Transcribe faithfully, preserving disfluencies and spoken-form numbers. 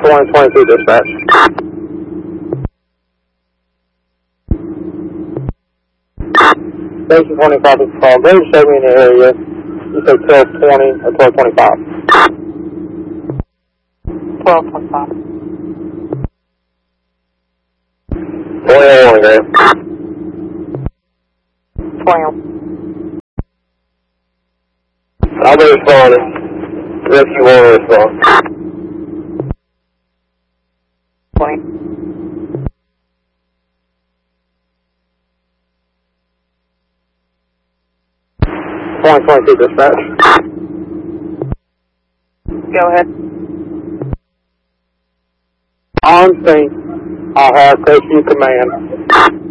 twenty twenty-two dispatch. Station twenty-five is called. Go show me in the area. You say twelve twenty or twelve twenty-five? twelve twenty-five. twenty-one, Graham. twenty. I'll be responding. Rescue will respond. twenty. twenty twenty-two dispatch. Go ahead. On scene. I'll have rescue command.